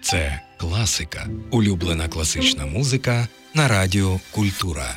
Це класика. Улюблена класична музика на Радіо Культура.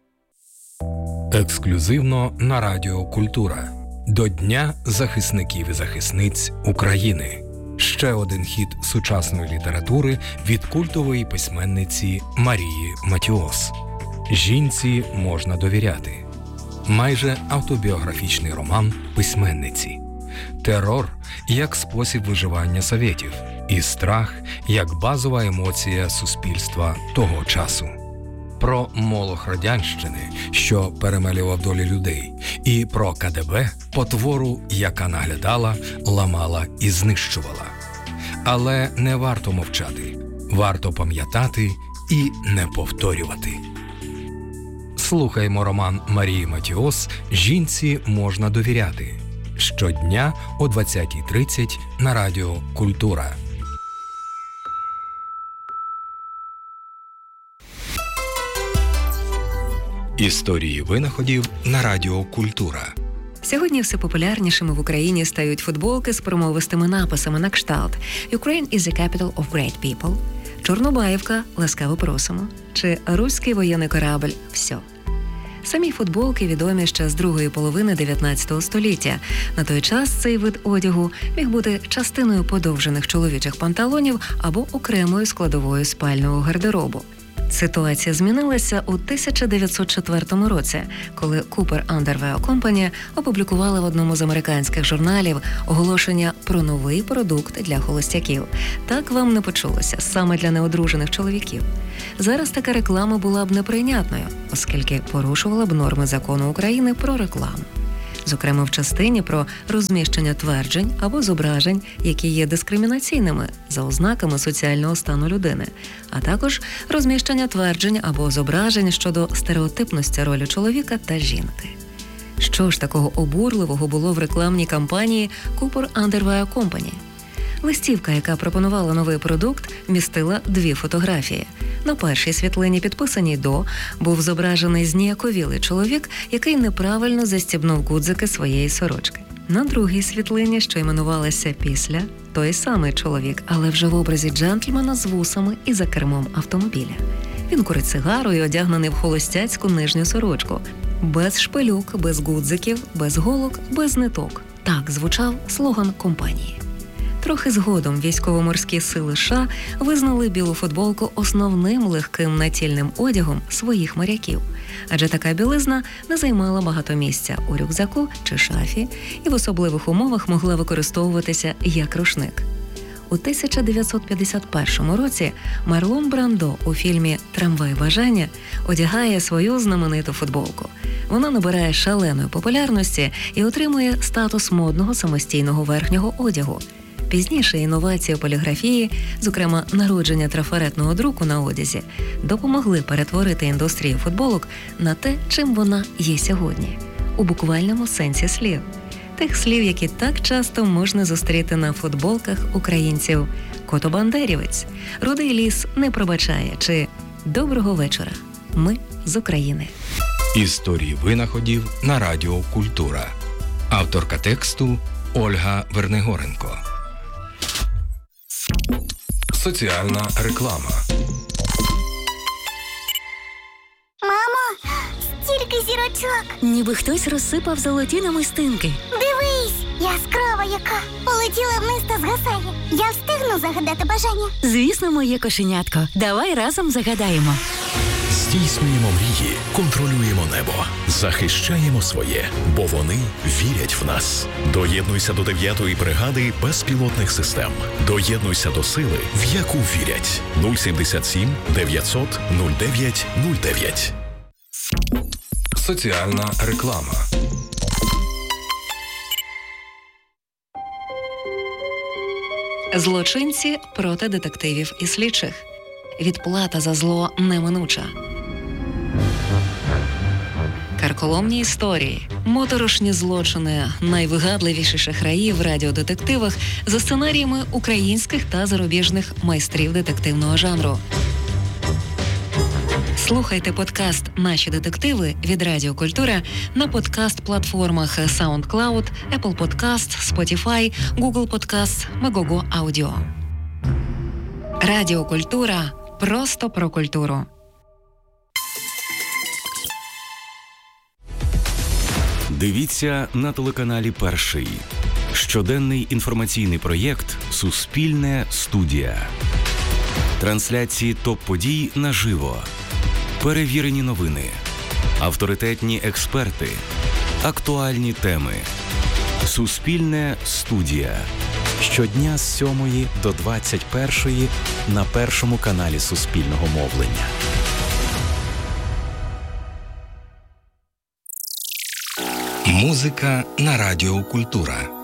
Ексклюзивно на Радіо Культура. До Дня захисників і захисниць України. Ще один хіт сучасної літератури від культової письменниці Марії Матіос. «Жінці можна довіряти». Майже автобіографічний роман письменниці. Терор як спосіб виживання совєтів і страх як базова емоція суспільства того часу. Про молох радянщини, що перемелював долі людей, і про КДБ, потвору, яка наглядала, ламала і знищувала. Але не варто мовчати, варто пам'ятати і не повторювати. Слухаймо роман Марії Матіос «Жінці можна довіряти» щодня о 20:30 на Радіо Культура. Історії винаходів на Радіо Культура. Сьогодні все популярнішими в Україні стають футболки з промовистими написами на кшталт «Ukraine is the capital of great people», «Чорнобаївка, ласкаво просимо» чи «Руський воєнний корабль, все». Самі футболки відомі ще з другої половини 19 століття. На той час цей вид одягу міг бути частиною подовжених чоловічих панталонів або окремою складовою спального гардеробу. Ситуація змінилася у 1904 році, коли Cooper Underwear Company опублікувала в одному з американських журналів оголошення про новий продукт для холостяків. Так вам не почулося, саме для неодружених чоловіків. Зараз така реклама була б неприйнятною, оскільки порушувала б норми закону України про рекламу. Зокрема, в частині про розміщення тверджень або зображень, які є дискримінаційними за ознаками соціального стану людини, а також розміщення тверджень або зображень щодо стереотипності ролі чоловіка та жінки. Що ж такого обурливого було в рекламній кампанії Cooper Underwear Company? Листівка, яка пропонувала новий продукт, містила дві фотографії. На першій світлині, підписаній «до», був зображений зніяковілий чоловік, який неправильно застібнув гудзики своєї сорочки. На другій світлині, що іменувалася «після», той самий чоловік, але вже в образі джентльмена з вусами і за кермом автомобіля. Він курить сигару і одягнений в холостяцьку нижню сорочку. Без шпилюк, без гудзиків, без голок, без ниток. Так звучав слоган компанії. Трохи згодом військово-морські сили США визнали білу футболку основним легким натільним одягом своїх моряків. Адже така білизна не займала багато місця у рюкзаку чи шафі і в особливих умовах могла використовуватися як рушник. У 1951 році Марлон Брандо у фільмі «Трамвай бажання» одягає свою знамениту футболку. Вона набирає шаленої популярності і отримує статус модного самостійного верхнього одягу. Пізніше інновації у поліграфії, зокрема народження трафаретного друку на одязі, допомогли перетворити індустрію футболок на те, чим вона є сьогодні. У буквальному сенсі слів. Тих слів, які так часто можна зустріти на футболках українців. «Котобандерівець», «Рудий ліс не пробачає» чи «Доброго вечора. Ми з України». Історії винаходів на Радіо Культура. Авторка тексту Ольга Вернигоренко. Соціальна реклама. Мамо, стільки зірочок. Ніби хтось розсипав золоті намистинки. Дивись, яскрава яка. Полетіла вниз та згасає. Я встигну загадати бажання? Звісно, моє кошенятко. Давай разом загадаємо. Здійснюємо мрії, контролюємо небо, захищаємо своє, бо вони вірять в нас. Доєднуйся до 9-ї бригади безпілотних систем. Доєднуйся до сили, в яку вірять. 077 900 09 09. Соціальна реклама. Злочинці проти детективів і слідчих. Відплата за зло неминуча. Карколомні історії, моторошні злочини, найвигадливіші шахраї в радіодетективах за сценаріями українських та зарубіжних майстрів детективного жанру. Слухайте подкаст «Наші детективи» від Радіо Культура на подкаст-платформах SoundCloud, Apple Podcast, Spotify, Google Podcast, Megogo Audio. Радіокультура просто про культуру. Дивіться на телеканалі «Перший». Щоденний інформаційний проєкт «Суспільне студія». Трансляції топ-подій наживо. Перевірені новини. Авторитетні експерти. Актуальні теми. «Суспільне студія». Щодня з 7 до 21 на Першому каналі Суспільного мовлення. Музика на Радіо Культура.